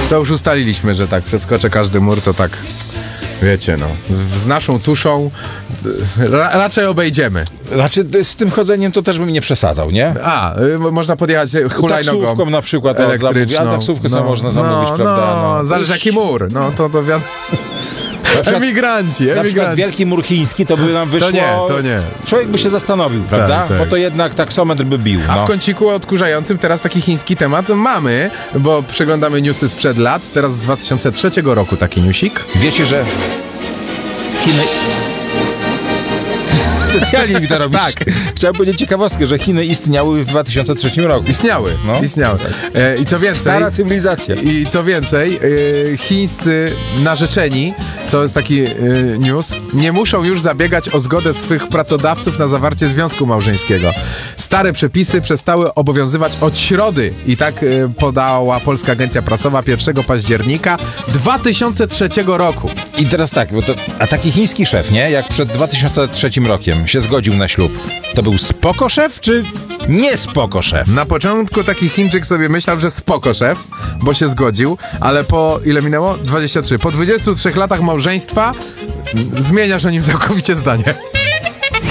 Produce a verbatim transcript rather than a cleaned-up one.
To już ustaliliśmy, że tak przeskoczę każdy mur, to tak, wiecie, no, z naszą tuszą ra, raczej obejdziemy. Znaczy z tym chodzeniem to też bym nie przesadzał, nie? A, y, można podjechać hulajnogą taksówką na przykład elektryczną. A taksówkę sobie można zamówić, no, prawda? No, No. zależy jaki mur, no to to wiadomo. Emigranci, Na przykład emigranci. wielki mur chiński to by nam wyszło... To nie, to nie. Człowiek by się zastanowił, prawda? Tak, tak. Bo to jednak taksometr by bił. A no. w kąciku odkurzającym teraz taki chiński temat mamy, bo przeglądamy newsy sprzed lat, teraz z dwa tysiące trzeciego roku taki newsik. Wiecie, że Chiny... Specjalnie mi to robisz. Tak. Chciałem powiedzieć ciekawostkę, że Chiny istniały w dwa tysiące trzecim roku. Istniały, No. istniały. E, I co więcej... Stara cywilizacja. I co więcej, y, chińscy narzeczeni, to jest taki y, news, nie muszą już zabiegać o zgodę swych pracodawców na zawarcie związku małżeńskiego. Stare przepisy przestały obowiązywać od środy i tak y, podała Polska Agencja Prasowa pierwszego października dwa tysiące trzeciego roku. I teraz tak, bo to, a taki chiński szef, nie? Jak przed dwa tysiące trzecim rokiem się zgodził na ślub, to był spoko szef, czy nie spoko szef? Na początku taki Chińczyk sobie myślał, że spoko szef, bo się zgodził, ale po ile minęło? dwadzieścia trzy. Po dwudziestu trzech latach małżeństwa zmieniasz o nim całkowicie zdanie.